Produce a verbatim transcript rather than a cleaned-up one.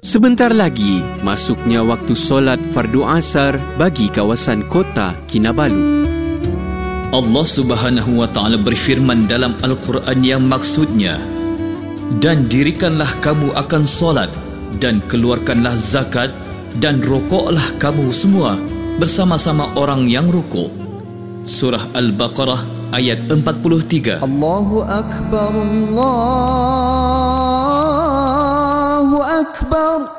Sebentar lagi, masuknya waktu solat fardu asar bagi kawasan kota Kinabalu. Allah Subhanahu wa Ta'ala berfirman dalam Al-Quran yang maksudnya, dan dirikanlah kamu akan solat, dan keluarkanlah zakat, dan rokoklah kamu semua bersama-sama orang yang rukuk. Surah Al-Baqarah ayat empat puluh tiga. Allahu Akbar, Allahu Akbar.